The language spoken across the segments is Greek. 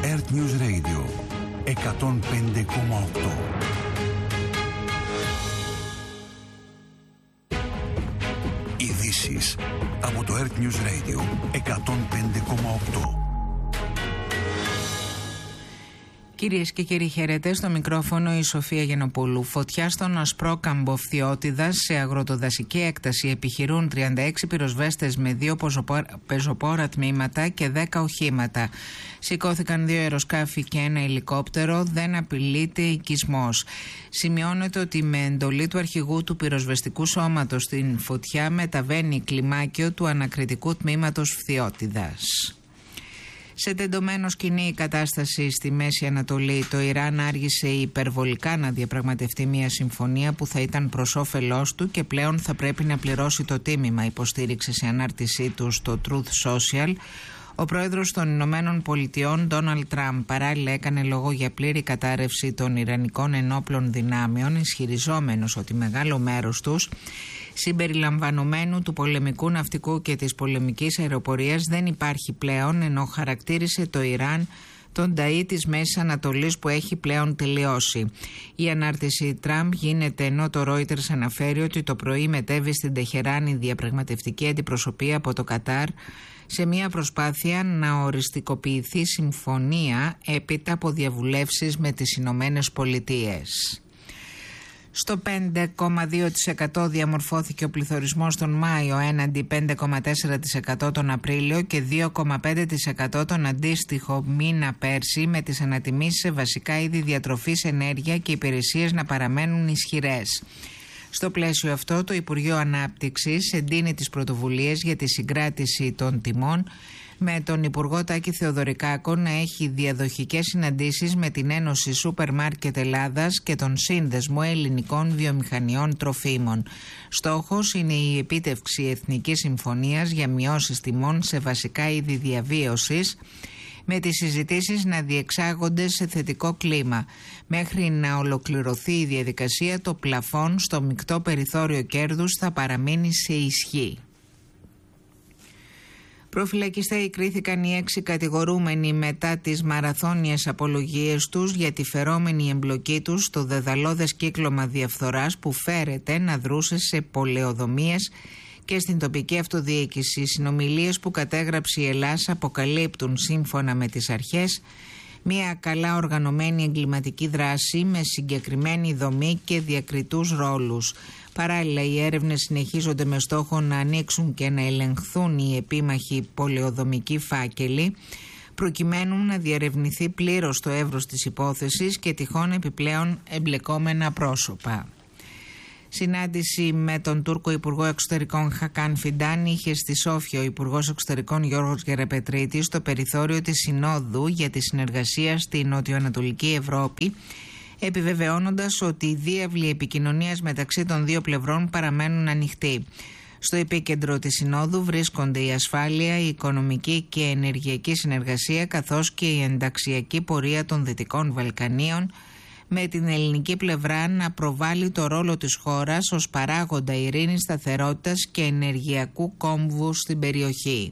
Earth News Radio 105,8. Ειδήσεις από το Earth News Radio 105,8. Κυρίες και κύριοι, χαίρετε. Στο μικρόφωνο η Σοφία Γενοπούλου. Φωτιά στον Ασπρόκαμπο Φθιώτιδας, σε αγροτοδασική έκταση, επιχειρούν 36 πυροσβέστες με 2 πεζοπόρα τμήματα και 10 οχήματα. Σηκώθηκαν 2 αεροσκάφη και 1 ελικόπτερο, δεν απειλείται οικισμός. Σημειώνεται ότι με εντολή του αρχηγού του πυροσβεστικού σώματος στην φωτιά μεταβαίνει κλιμάκιο του ανακριτικού τμήματος Φθιώτιδας. Σε τεντωμένο σκηνή η κατάσταση στη Μέση Ανατολή, το Ιράν άργησε υπερβολικά να διαπραγματευτεί μια συμφωνία που θα ήταν προς όφελός του και πλέον θα πρέπει να πληρώσει το τίμημα, υποστήριξε σε ανάρτησή του στο Truth Social ο πρόεδρος των Ηνωμένων Πολιτειών, Ντόναλντ Τραμπ. Παράλληλα έκανε λόγο για πλήρη κατάρρευση των Ιρανικών ενόπλων δυνάμεων, ισχυριζόμενος ότι μεγάλο μέρος τους, συμπεριλαμβανομένου του πολεμικού ναυτικού και της πολεμικής αεροπορίας, δεν υπάρχει πλέον, ενώ χαρακτήρισε το Ιράν τον ταΐ της Μέσης Ανατολής που έχει πλέον τελειώσει. Η ανάρτηση Τραμπ γίνεται ενώ το Reuters αναφέρει ότι το πρωί μετέβη στην Τεχεράνη διαπραγματευτική αντιπροσωπεία από το Κατάρ σε μια προσπάθεια να οριστικοποιηθεί συμφωνία έπειτα από διαβουλεύσεις με τις Ηνωμένες Πολιτείες. Στο 5,2% διαμορφώθηκε ο πληθωρισμός τον Μάιο έναντι 5,4% τον Απρίλιο και 2,5% τον αντίστοιχο μήνα πέρσι, με τις ανατιμήσεις σε βασικά είδη διατροφής, ενέργεια και υπηρεσίες να παραμένουν ισχυρές. Στο πλαίσιο αυτό, το Υπουργείο Ανάπτυξης εντείνει τις πρωτοβουλίες για τη συγκράτηση των τιμών, με τον Υπουργό Τάκη Θεοδωρικάκο να έχει διαδοχικές συναντήσεις με την Ένωση Σούπερ Μάρκετ Ελλάδας και τον Σύνδεσμο Ελληνικών Βιομηχανιών Τροφίμων. Στόχος είναι η επίτευξη εθνικής συμφωνίας για μειώσεις τιμών σε βασικά είδη διαβίωσης, με τις συζητήσεις να διεξάγονται σε θετικό κλίμα. Μέχρι να ολοκληρωθεί η διαδικασία, το πλαφόν στο μεικτό περιθώριο κέρδους θα παραμείνει σε ισχύ. Προφυλακιστέοι κρίθηκαν οι 6 κατηγορούμενοι μετά τις μαραθώνιες απολογίες τους για τη φερόμενη εμπλοκή τους στο δεδαλώδες κύκλωμα διαφθοράς που φέρεται να δρούσε σε πολεοδομίες και στην τοπική αυτοδιοίκηση. Οι συνομιλίες που κατέγραψε η Ελλάδα αποκαλύπτουν, σύμφωνα με τις αρχές, μια καλά οργανωμένη εγκληματική δράση με συγκεκριμένη δομή και διακριτούς ρόλους. Παράλληλα, οι έρευνες συνεχίζονται με στόχο να ανοίξουν και να ελεγχθούν οι επίμαχοι πολεοδομικοί φάκελοι, προκειμένου να διερευνηθεί πλήρως το εύρος της υπόθεσης και τυχόν επιπλέον εμπλεκόμενα πρόσωπα. Συνάντηση με τον Τούρκο Υπουργό Εξωτερικών Χακάν Φιντάν είχε στη Σόφια ο Υπουργός Εξωτερικών Γιώργος Γεραπετρίτης στο περιθώριο της Συνόδου για τη συνεργασία στη Νοτιοανατολική Ευρώπη, επιβεβαιώνοντας ότι οι διάβλοι επικοινωνίας μεταξύ των δύο πλευρών παραμένουν ανοιχτοί. Στο επίκεντρο της Συνόδου βρίσκονται η ασφάλεια, η οικονομική και ενεργειακή συνεργασία, καθώς και η ενταξιακή πορεία των Δυτικών Βαλκανίων, με την ελληνική πλευρά να προβάλλει το ρόλο της χώρας ως παράγοντα ειρήνης, σταθερότητας και ενεργειακού κόμβου στην περιοχή.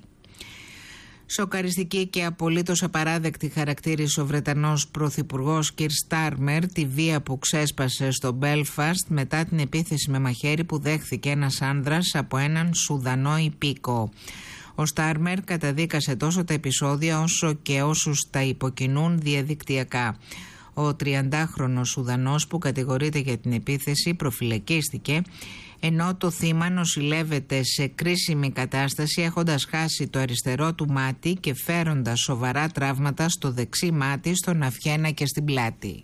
Σοκαριστική και απολύτως απαράδεκτη χαρακτήρισε ο Βρετανός Πρωθυπουργός Κιρ Στάρμερ τη βία που ξέσπασε στο Μπέλφαστ μετά την επίθεση με μαχαίρι που δέχθηκε ένας άνδρας από έναν Σουδανό υπήκοο. Ο Στάρμερ καταδίκασε τόσο τα επεισόδια όσο και όσους τα υποκινούν διαδικτυακά. Ο 30χρονος Σουδανός που κατηγορείται για την επίθεση προφυλακίστηκε, ενώ το θύμα νοσηλεύεται σε κρίσιμη κατάσταση, έχοντας χάσει το αριστερό του μάτι και φέροντας σοβαρά τραύματα στο δεξί μάτι, στον αυχένα και στην πλάτη.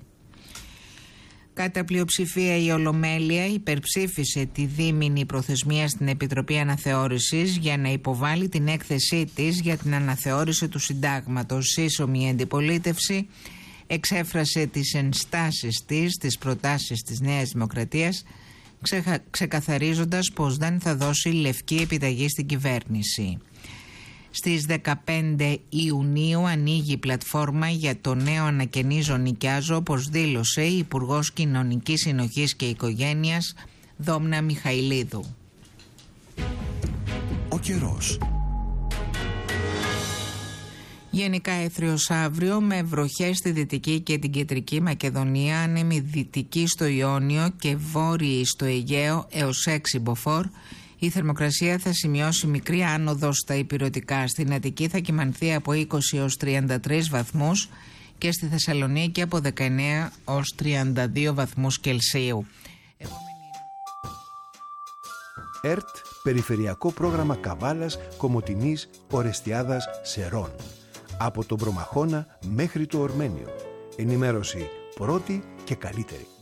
Κατά πλειοψηφία η Ολομέλεια υπερψήφισε τη δίμηνη προθεσμία στην Επιτροπή Αναθεώρησης για να υποβάλει την έκθεσή της για την αναθεώρηση του συντάγματος. Σύσσωμη αντιπολίτευση εξέφρασε τις ενστάσεις της, τις προτάσεις της Νέας Δημοκρατίας, ξεκαθαρίζοντας πως δεν θα δώσει λευκή επιταγή στην κυβέρνηση. Στις 15 Ιουνίου ανοίγει η πλατφόρμα για το νέο ανακαινίζω νοικιάζω, όπως δήλωσε η Υπουργός Κοινωνικής Συνοχής και Οικογένειας Δόμνα Μιχαηλίδου. Ο καιρός. Γενικά έθριος αύριο με βροχές στη Δυτική και την Κεντρική Μακεδονία, άνεμη δυτική στο Ιόνιο και βόρειη στο Αιγαίο έως 6 μποφόρ. Η θερμοκρασία θα σημειώσει μικρή άνοδο στα ηπειρωτικά. Στην Αττική θα κυμανθεί από 20 έως 33 βαθμούς και στη Θεσσαλονίκη από 19 ως 32 βαθμούς Κελσίου. ΕΡΤ, Περιφερειακό Πρόγραμμα Καβάλας, Κομοτηνής, Ορεστιάδας, Σερών. Από τον Προμαχώνα μέχρι το Ορμένιο. Ενημέρωση πρώτη και καλύτερη.